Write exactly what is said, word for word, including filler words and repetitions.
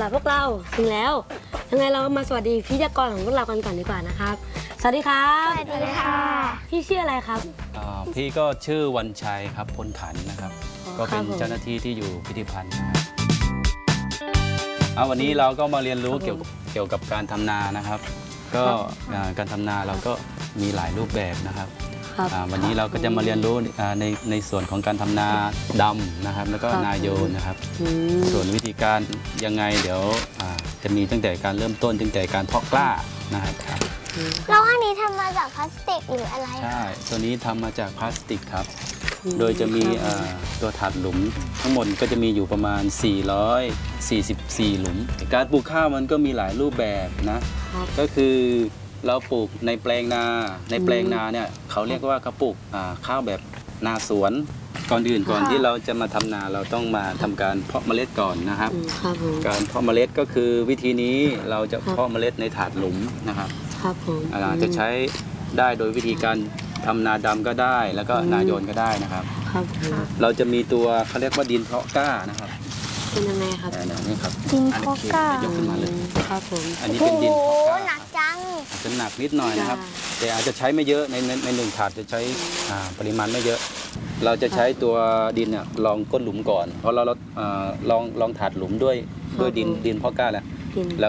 หรับพวกเราถึงแล้วยังไงเรามาสวัสดีพิธีกรของพวกเรากันก่อนดีกว่านะครับสวัสดีครับสวัสดีค่ะพี่ชื่ออะไรครับพี่ก็ชื่อวันชัยครับพลขันนะครับก็เป็นเจ้าหน้าที่ที่อยู่พิพิธภัณฑ์นะครับวันนี้เราก็มาเรียนรู้เกี่ยวกับเกี่ยวกับการทำนานะครับก็การทำนาเราก็มีหลายรูปแบบนะครับวันนี้เราก็จะมาเรียนรู้ในในส่วนของการทำนาดำนะครับแล้วก็นาโยนนะครับส่วนวิธีการยังไงเดี๋ยวจะมีตั้งแต่การเริ่มต้นตั้งแต่การเพาะกล้านะครับแล้วอันนี้ทำมาจากพลาสติกหรืออะไรใช่ตัวนี้ทำมาจากพลาสติกครับโดยจะมีตัวถาดหลุมทั้งหมดก็จะมีอยู่ประมาณสี่ร้อยสี่สิบสี่หลุมการปลูกข้าวมันก็มีหลายรูปแบบนะก็คือเราปลูกในแปลงนาในแปลงนาเนี่ยเขาเรียกว่าเขาปลูกข้าวแบบนาสวนก่อนอื่นก่อนที่เราจะมาทำนาเราต้องมาทำการเพาะเมล็ดก่อนนะครับการเพาะเมล็ดก็คือวิธีนี้เราจะเพาะเมล็ดในถาดหลุมนะครับอาจจะใช้ได้โดยวิธีการทำนาดำก็ได้แล้วก็นาโยนก็ได้นะครับเราจะมีตัวเขาเรียกว่าดินเพาะกล้านะครับเป็นยังไงครับนี่ครับดินเพาะกล้ายกขึ้นมาเลยครับผมอันนี้เป็นดินเพาะกล้าหนักจังอาจจะหนักนิดหน่อยนะครับแต่อาจจะใช้ไม่เยอะในในหนึ่งถาดจะใช้ปริมาณไม่เยอะเราจะใช้ตัวดินเนี่ยลองก้นหลุมก่อนเพราะเราลองลองถาดหลุมด้วยด้วยดินดินเพาะกล้าแล้ว